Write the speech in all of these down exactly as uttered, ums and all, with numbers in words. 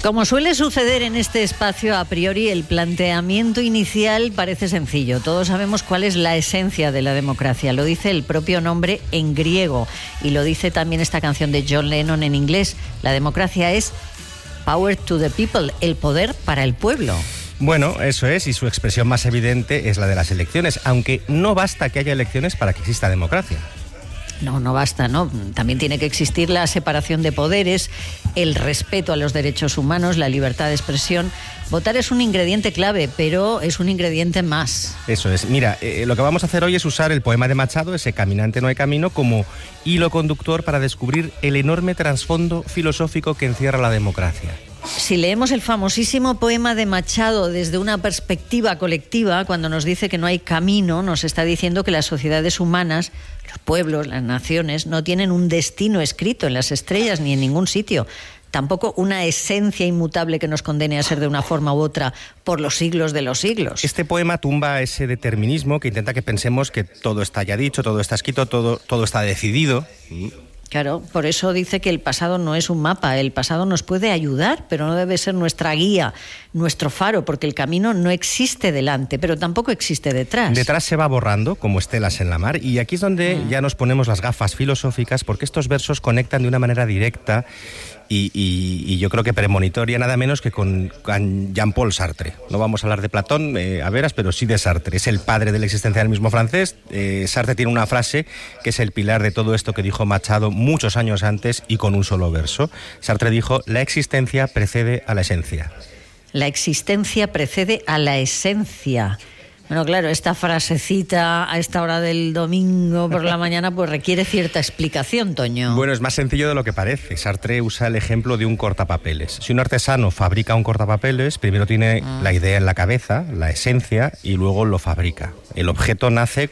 Como suele suceder en este espacio, a priori el planteamiento inicial parece sencillo. Todos sabemos cuál es la esencia de la democracia. Lo dice el propio nombre en griego y lo dice también esta canción de John Lennon en inglés. La democracia es power to the people, el poder para el pueblo. Bueno, eso es, y su expresión más evidente es la de las elecciones, aunque no basta que haya elecciones para que exista democracia. No, no basta, ¿no? También tiene que existir la separación de poderes, el respeto a los derechos humanos, la libertad de expresión. Votar es un ingrediente clave, pero es un ingrediente más. Eso es. Mira, eh, lo que vamos a hacer hoy es usar el poema de Machado, ese Caminante no hay camino, como hilo conductor para descubrir el enorme trasfondo filosófico que encierra la democracia. Si leemos el famosísimo poema de Machado desde una perspectiva colectiva, cuando nos dice que no hay camino, nos está diciendo que las sociedades humanas, los pueblos, las naciones, no tienen un destino escrito en las estrellas ni en ningún sitio. Tampoco una esencia inmutable que nos condene a ser de una forma u otra por los siglos de los siglos. Este poema tumba ese determinismo que intenta que pensemos que todo está ya dicho, todo está escrito, todo, todo está decidido. Claro, por eso dice que el pasado no es un mapa, el pasado nos puede ayudar, pero no debe ser nuestra guía, nuestro faro, porque el camino no existe delante, pero tampoco existe detrás. Detrás se va borrando, como estelas en la mar, y aquí es donde mm. ya nos ponemos las gafas filosóficas, porque estos versos conectan de una manera directa y, y, y yo creo que premonitoria, nada menos que con, con Jean-Paul Sartre. No vamos a hablar de Platón, eh, a veras, pero sí de Sartre. Es el padre del existencialismo francés. Eh, Sartre tiene una frase que es el pilar de todo esto que dijo Machado muchos años antes y con un solo verso. Sartre dijo: la existencia precede a la esencia. La existencia precede a la esencia. Bueno, claro, esta frasecita a esta hora del domingo por la mañana pues requiere cierta explicación, Toño. Bueno, es más sencillo de lo que parece. Sartre usa el ejemplo de un cortapapeles. Si un artesano fabrica un cortapapeles, primero tiene ah. la idea en la cabeza, la esencia, y luego lo fabrica. El objeto nace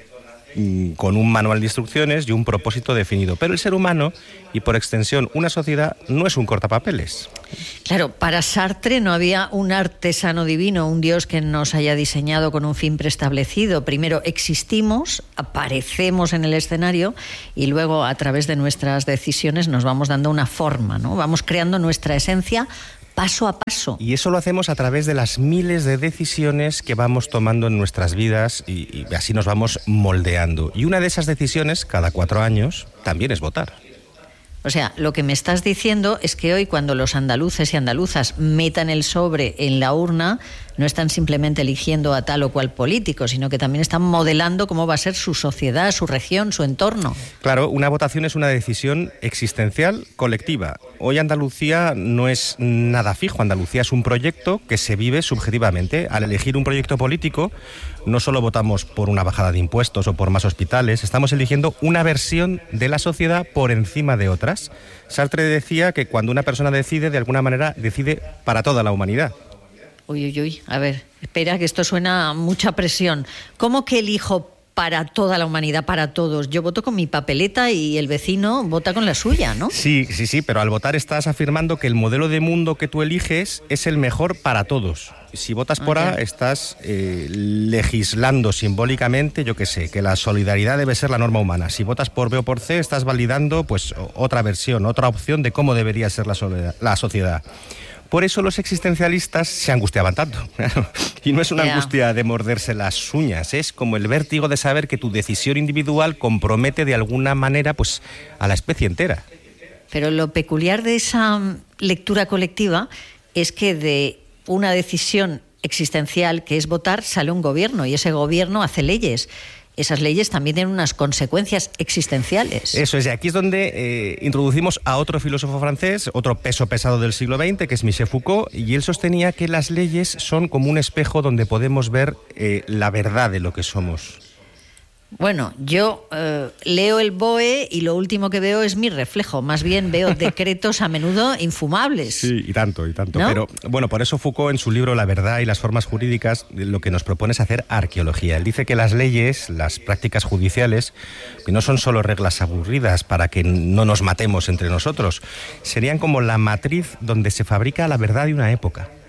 con un manual de instrucciones y un propósito definido. Pero el ser humano, y por extensión una sociedad, no es un cortapapeles. Claro, para Sartre no había un artesano divino, un Dios que nos haya diseñado con un fin preestablecido. Primero existimos, aparecemos en el escenario y luego a través de nuestras decisiones nos vamos dando una forma, ¿no? Vamos creando nuestra esencia paso a paso. Y eso lo hacemos a través de las miles de decisiones que vamos tomando en nuestras vidas y, y así nos vamos moldeando. Y una de esas decisiones, cada cuatro años, también es votar. O sea, lo que me estás diciendo es que hoy cuando los andaluces y andaluzas metan el sobre en la urna, no están simplemente eligiendo a tal o cual político, sino que también están modelando cómo va a ser su sociedad, su región, su entorno. Claro, una votación es una decisión existencial colectiva. Hoy Andalucía no es nada fijo. Andalucía es un proyecto que se vive subjetivamente. Al elegir un proyecto político, no solo votamos por una bajada de impuestos o por más hospitales, estamos eligiendo una versión de la sociedad por encima de otras. Sartre decía que cuando una persona decide, de alguna manera decide para toda la humanidad. Uy, uy, uy, a ver, espera, que esto suena a mucha presión. ¿Cómo que elijo para toda la humanidad, para todos? Yo voto con mi papeleta y el vecino vota con la suya, ¿no? Sí, sí, sí, pero al votar estás afirmando que el modelo de mundo que tú eliges es el mejor para todos. Si votas por A, estás eh, legislando simbólicamente, yo qué sé, que la solidaridad debe ser la norma humana. Si votas por B o por C, estás validando pues otra versión, otra opción de cómo debería ser la, soledad, la sociedad. Por eso los existencialistas se angustiaban tanto. Y no es una yeah. angustia de morderse las uñas, es como el vértigo de saber que tu decisión individual compromete de alguna manera pues, a la especie entera. Pero lo peculiar de esa lectura colectiva es que de una decisión existencial que es votar sale un gobierno y ese gobierno hace leyes. Esas leyes también tienen unas consecuencias existenciales. Eso es, y aquí es donde eh, introducimos a otro filósofo francés, otro peso pesado del siglo veinte, que es Michel Foucault, y él sostenía que las leyes son como un espejo donde podemos ver eh, la verdad de lo que somos. Bueno, yo eh, leo el B O E y lo último que veo es mi reflejo. Más bien veo decretos a menudo infumables. Sí, y tanto, y tanto. ¿No? Pero bueno, por eso Foucault en su libro La verdad y las formas jurídicas lo que nos propone es hacer arqueología. Él dice que las leyes, las prácticas judiciales, que no son solo reglas aburridas para que no nos matemos entre nosotros, serían como la matriz donde se fabrica la verdad de una época.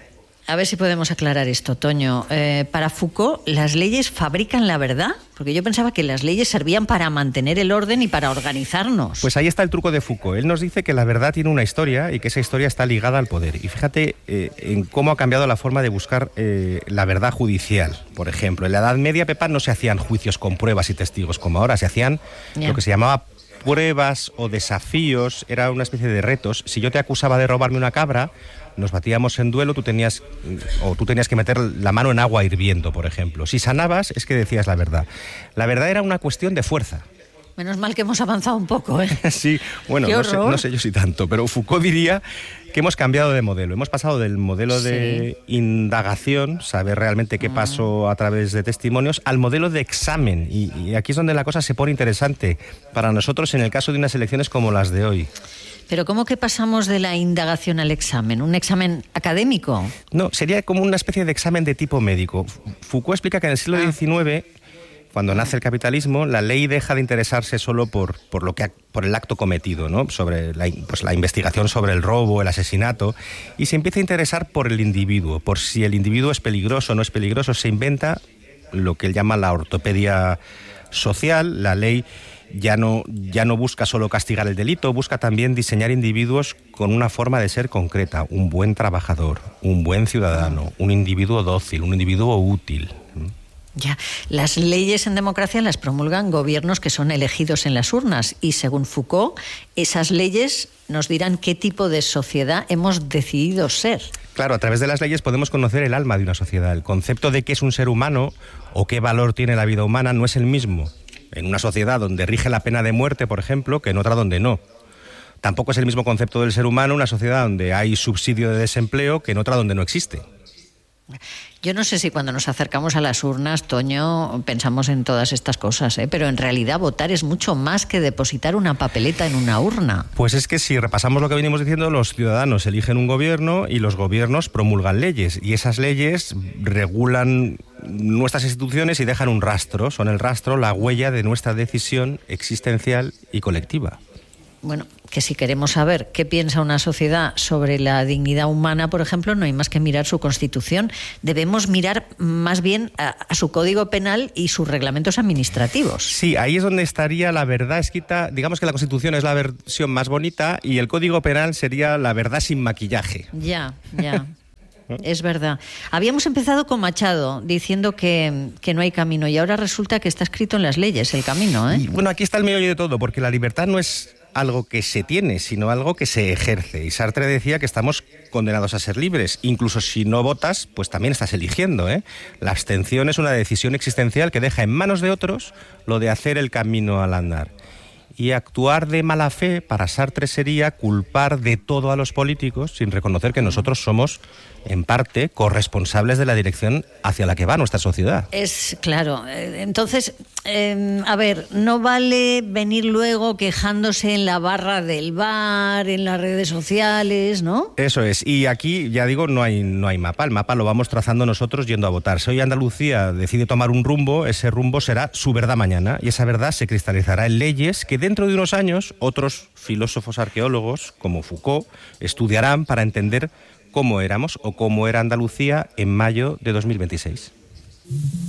A ver si podemos aclarar esto, Toño. Eh, para Foucault, ¿las leyes fabrican la verdad? Porque yo pensaba que las leyes servían para mantener el orden y para organizarnos. Pues ahí está el truco de Foucault. Él nos dice que la verdad tiene una historia y que esa historia está ligada al poder. Y fíjate eh, en cómo ha cambiado la forma de buscar eh, la verdad judicial. Por ejemplo, en la Edad Media, Pepa, no se hacían juicios con pruebas y testigos como ahora. Se hacían yeah. lo que se llamaba pruebas o desafíos. Era una especie de retos. Si yo te acusaba de robarme una cabra, nos batíamos en duelo, tú tenías o tú tenías que meter la mano en agua hirviendo, por ejemplo. Si sanabas, es que decías la verdad. La verdad era una cuestión de fuerza. Menos mal que hemos avanzado un poco, ¿eh? Sí, bueno, no sé, no sé yo si tanto, pero Foucault diría que hemos cambiado de modelo. Hemos pasado del modelo sí. de indagación, saber realmente qué pasó a través de testimonios, al modelo de examen. Y, y aquí es donde la cosa se pone interesante para nosotros en el caso de unas elecciones como las de hoy. ¿Pero cómo que pasamos de la indagación al examen? ¿Un examen académico? No, sería como una especie de examen de tipo médico. Foucault explica que en el siglo diecinueve, cuando nace el capitalismo, la ley deja de interesarse solo por, por, lo que ha, por el acto cometido, ¿no? Sobre la, pues la investigación sobre el robo, el asesinato, y se empieza a interesar por el individuo, por si el individuo es peligroso o no es peligroso. Se inventa lo que él llama la ortopedia social. La ley ya no, ya no busca solo castigar el delito, busca también diseñar individuos con una forma de ser concreta, un buen trabajador, un buen ciudadano, un individuo dócil, un individuo útil. Ya, las leyes en democracia las promulgan gobiernos que son elegidos en las urnas y, según Foucault, esas leyes nos dirán qué tipo de sociedad hemos decidido ser. Claro, a través de las leyes podemos conocer el alma de una sociedad. El concepto de qué es un ser humano o qué valor tiene la vida humana no es el mismo en una sociedad donde rige la pena de muerte, por ejemplo, que en otra donde no. Tampoco es el mismo concepto del ser humano en una sociedad donde hay subsidio de desempleo que en otra donde no existe. Yo no sé si cuando nos acercamos a las urnas, Toño, pensamos en todas estas cosas, ¿eh? Pero en realidad votar es mucho más que depositar una papeleta en una urna. Pues es que si repasamos lo que venimos diciendo, los ciudadanos eligen un gobierno y los gobiernos promulgan leyes. Y esas leyes regulan nuestras instituciones y dejan un rastro. Son el rastro, la huella de nuestra decisión existencial y colectiva. Bueno, que si queremos saber qué piensa una sociedad sobre la dignidad humana, por ejemplo, no hay más que mirar su Constitución. Debemos mirar más bien a, a su Código Penal y sus reglamentos administrativos. Sí, ahí es donde estaría la verdad escrita. Digamos que la Constitución es la versión más bonita y el Código Penal sería la verdad sin maquillaje. Ya, ya. Es verdad. Habíamos empezado con Machado diciendo que, que no hay camino y ahora resulta que está escrito en las leyes el camino, ¿eh? Y, bueno, aquí está el meollo de todo, porque la libertad no es algo que se tiene, sino algo que se ejerce. Y Sartre decía que estamos condenados a ser libres. Incluso si no votas, pues también estás eligiendo, ¿eh? La abstención es una decisión existencial que deja en manos de otros lo de hacer el camino al andar. Y actuar de mala fe para Sartre sería culpar de todo a los políticos sin reconocer que nosotros somos, en parte, corresponsables de la dirección hacia la que va nuestra sociedad. Es claro. Entonces, eh, a ver, no vale venir luego quejándose en la barra del bar, en las redes sociales, ¿no? Eso es. Y aquí, ya digo, no hay, no hay mapa. El mapa lo vamos trazando nosotros yendo a votar. Si hoy Andalucía decide tomar un rumbo, ese rumbo será su verdad mañana. Y esa verdad se cristalizará en leyes que dentro de unos años otros filósofos arqueólogos, como Foucault, estudiarán para entender cómo éramos o cómo era Andalucía en mayo de dos mil veintiséis.